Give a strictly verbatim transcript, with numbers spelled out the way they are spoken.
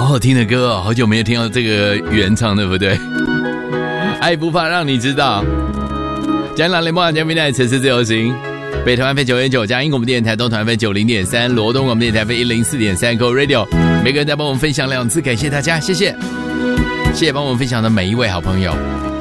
好好听的歌哦，好久没有听到这个原唱，对不对？爱不怕让你知道，江南联播网江平台城市自由行，北台湾飞九点九，嘉义广播电台东团飞九零点三，罗东广播电台飞一零四点三 ，Go Radio， 每个人在帮我们分享两次，感谢大家，谢谢，谢谢帮我们分享的每一位好朋友。